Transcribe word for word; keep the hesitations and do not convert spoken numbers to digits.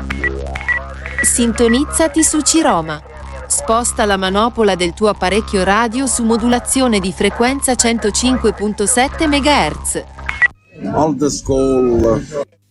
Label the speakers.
Speaker 1: Sintonizzati su Ciroma. Sposta la manopola del tuo apparecchio radio su modulazione di frequenza centocinque virgola sette megahertz.
Speaker 2: Old school.